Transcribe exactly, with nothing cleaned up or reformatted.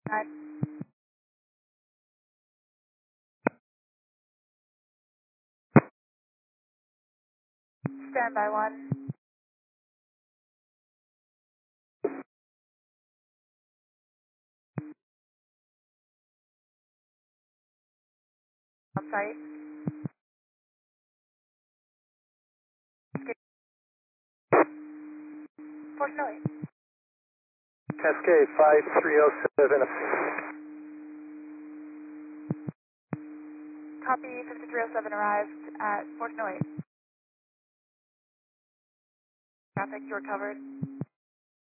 Nine. Stand by one. On site. Fort Snelling. Cascade five three oh seven. Copy fifty-three oh seven arrived at Fort Snelling. Traffic, you are covered.